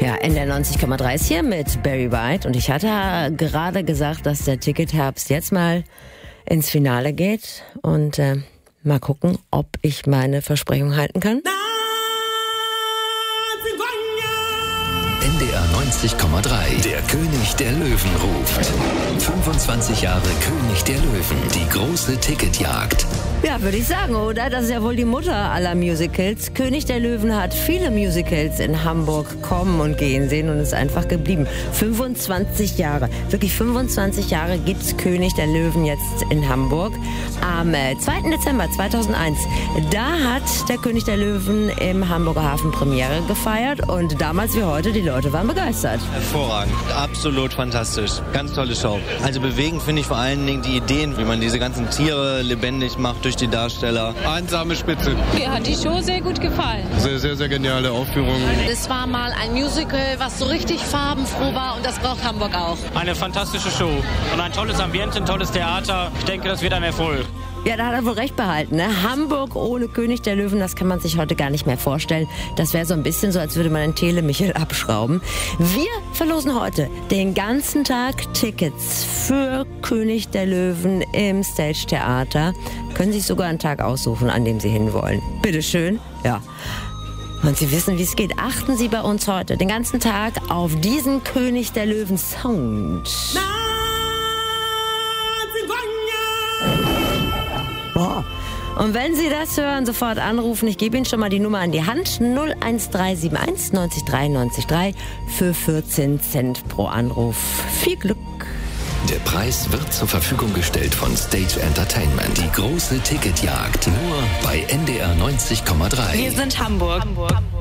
Ja, NDR 90,3 ist hier mit Barry White und ich hatte gerade gesagt, dass der Ticketherbst jetzt mal ins Finale geht und mal gucken, ob ich meine Versprechung halten kann. NDR 90,3, der König der Löwen ruft. 25 Jahre König der Löwen, die große Ticketjagd. Ja, würde ich sagen, oder? Das ist ja wohl die Mutter aller Musicals. König der Löwen hat viele Musicals in Hamburg kommen und gehen sehen und ist einfach geblieben. 25 Jahre, wirklich 25 Jahre gibt's König der Löwen jetzt in Hamburg. Am 2. Dezember 2001, da hat der König der Löwen im Hamburger Hafen Premiere gefeiert und damals wie heute, die Leute waren begeistert. Hervorragend, absolut fantastisch, ganz tolle Show. Also bewegend finde ich vor allen Dingen die Ideen, wie man diese ganzen Tiere lebendig macht durch die Darsteller. Einsame Spitze. Mir hat die Show sehr gut gefallen. Sehr, sehr, sehr geniale Aufführung. Es war mal ein Musical, was so richtig farbenfroh war und das braucht Hamburg auch. Eine fantastische Show und ein tolles Ambiente, ein tolles Theater. Ich denke, das wird ein Erfolg. Ja, da hat er wohl recht behalten, ne? Hamburg ohne König der Löwen, das kann man sich heute gar nicht mehr vorstellen. Das wäre so ein bisschen so, als würde man einen Telemichel abschrauben. Wir verlosen heute den ganzen Tag Tickets für König der Löwen im Stage Theater. Können sich sogar einen Tag aussuchen, an dem Sie hinwollen. Bitteschön. Ja. Und Sie wissen, wie es geht. Achten Sie bei uns heute den ganzen Tag auf diesen König der Löwen Sound. Boah. Und wenn Sie das hören, sofort anrufen. Ich gebe Ihnen schon mal die Nummer an die Hand. 01371 90 93 3 für 14 Cent pro Anruf. Viel Glück. Der Preis wird zur Verfügung gestellt von Stage Entertainment. Die große Ticketjagd nur bei NDR 90,3. Wir sind Hamburg.